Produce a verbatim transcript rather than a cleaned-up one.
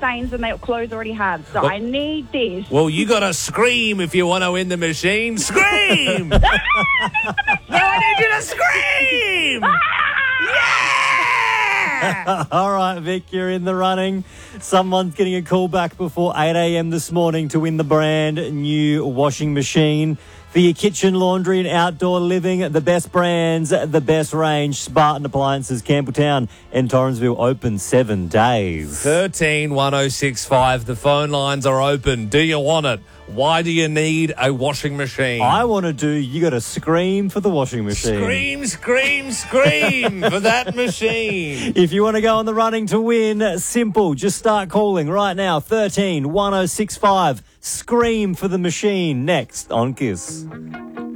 stains than their clothes already have. So Well- I need this. Well, you got to scream if you want to win the machine. Scream! No, I need you to scream! Yeah! All right, Vic, you're in the running. Someone's getting a call back before eight a.m. this morning to win the brand new washing machine. For your kitchen, laundry and outdoor living, the best brands, the best range. Spartan Appliances, Campbelltown and Torrensville open seven days. thirteen one oh six five. The phone lines are open. Do you want it? Why do you need a washing machine? I want to do, you got to scream for the washing machine. Scream, scream, scream for that machine. If you want to go on the running to win, simple. Just start calling right now. thirteen one oh six five. Scream for the machine. Next on Kiss.